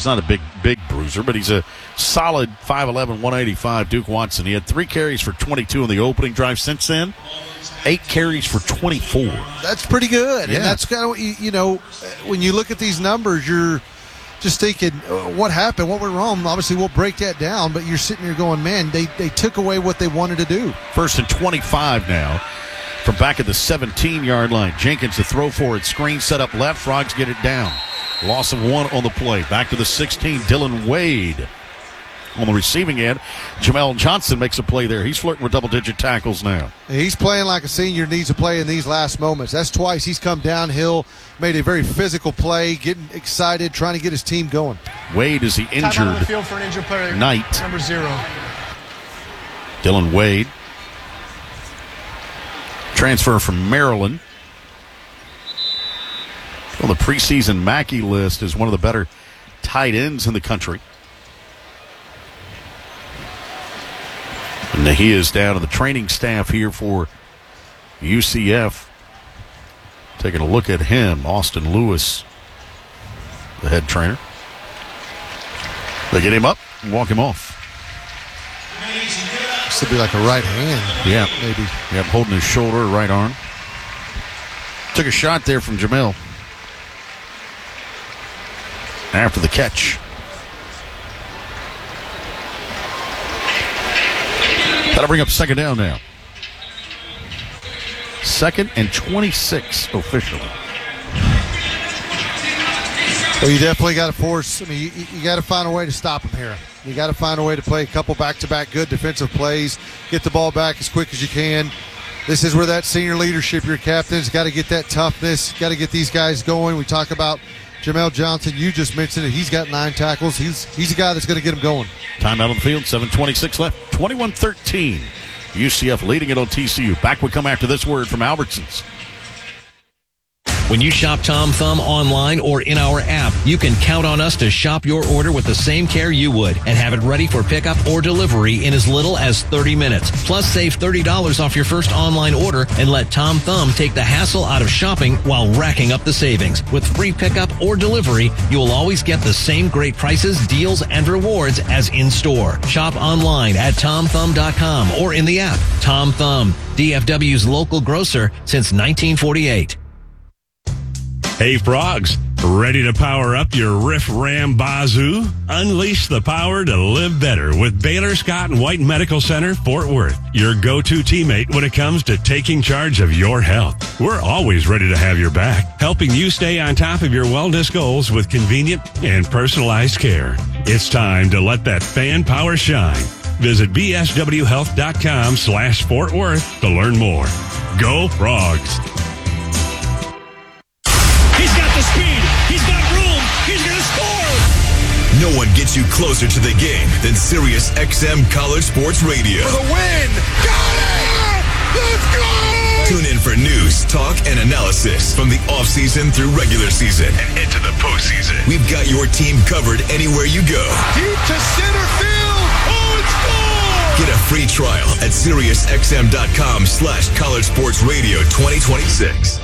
He's not a big bruiser, but he's a solid 5'11", 185 Duke Watson. He had 3 carries for 22 in the opening drive. Since then, 8 carries for 24. That's pretty good. Yeah. And that's kind of what you know, when you look at these numbers, you're just thinking, what happened? What went wrong? Obviously, we'll break that down, but you're sitting here going, man, they took away what they wanted to do. 1st and 25 now from back at the 17-yard line. Jenkins to throw for it. Screen set up left. Frogs get it down. Loss of 1 on the play. Back to the 16. Dylan Wade on the receiving end. Jamel Johnson makes a play there. He's flirting with double-digit tackles now. He's playing like a senior needs to play in these last moments. That's twice he's come downhill, made a very physical play, getting excited, trying to get his team going. Wade, is he injured? Time out on the field for an injured player. Knight. Number 0. Dylan Wade. Transfer from Maryland. On the preseason Mackey list is one of the better tight ends in the country. And he is down to the training staff here for UCF. Taking a look at him, Austin Lewis, the head trainer. They get him up and walk him off. This would be like a right hand. Yeah. Maybe. Yep, holding his shoulder, right arm. Took a shot there from Jamel after the catch. That'll bring up 2nd down now. 2nd and 26 officially. Well, you definitely got to force. I mean, you got to find a way to stop him here. You got to find a way to play a couple back-to-back good defensive plays, get the ball back as quick as you can. This is where that senior leadership, your captain's got to get that toughness, got to get these guys going. We talk about Jamel Johnson. You just mentioned it. He's got 9 tackles. He's a guy that's going to get him going. Timeout on the field, 7:26 left, 21-13. UCF leading it on TCU. Back we come after this word from Albertsons. When you shop Tom Thumb online or in our app, you can count on us to shop your order with the same care you would and have it ready for pickup or delivery in as little as 30 minutes. Plus, save $30 off your first online order and let Tom Thumb take the hassle out of shopping while racking up the savings. With free pickup or delivery, you will always get the same great prices, deals, and rewards as in-store. Shop online at TomThumb.com or in the app. Tom Thumb, DFW's local grocer since 1948. Hey, Frogs, ready to power up your Riff Ram Bazoo? Unleash the power to live better with Baylor Scott and White Medical Center, Fort Worth, your go-to teammate when it comes to taking charge of your health. We're always ready to have your back, helping you stay on top of your wellness goals with convenient and personalized care. It's time to let that fan power shine. Visit bswhealth.com/Fort Worth to learn more. Go Frogs! Speed. He's got room. He's going to score. No one gets you closer to the game than Sirius XM College Sports Radio. For the win. Got it. Let's go. Tune in for news, talk, and analysis from the offseason through regular season and into the postseason. We've got your team covered anywhere you go. Deep to center field. Oh, it's gone. Get a free trial at SiriusXM.com/College Sports Radio 2026.